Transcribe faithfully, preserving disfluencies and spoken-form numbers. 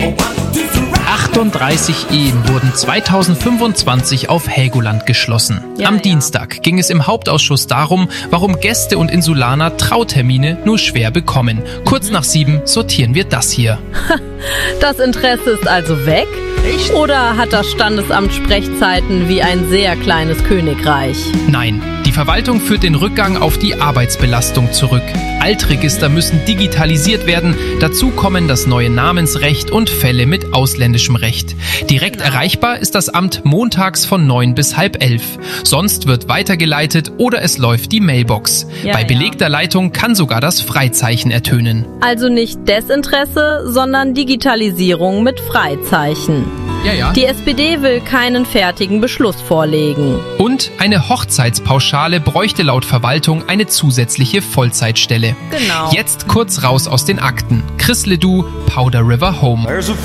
achtunddreißig Ehen wurden zweitausendfünfundzwanzig auf Helgoland geschlossen. Ja, Am ja. Dienstag ging es im Hauptausschuss darum, warum Gäste und Insulaner Trautermine nur schwer bekommen. Kurz nach sieben sortieren wir das hier. Das Interesse ist also weg? Oder hat das Standesamt Sprechzeiten wie ein sehr kleines Königreich? Nein, die Verwaltung führt den Rückgang auf die Arbeitsbelastung zurück. Altregister müssen digitalisiert werden. Dazu kommen das neue Namensrecht und Fälle mit ausländischem Recht. Direkt Genau. erreichbar ist das Amt montags von neun bis halb elf. Sonst wird weitergeleitet oder es läuft die Mailbox. Ja, Bei ja. belegter Leitung kann sogar das Freizeichen ertönen. Also nicht Desinteresse, sondern Digitalisierung mit Freizeichen. Ja, ja. Die S P D will keinen fertigen Beschluss vorlegen. Und eine Hochzeitspauschale bräuchte laut Verwaltung eine zusätzliche Vollzeitstelle. Genau. Jetzt kurz raus aus den Akten. Chris Ledoux, Powder River Home.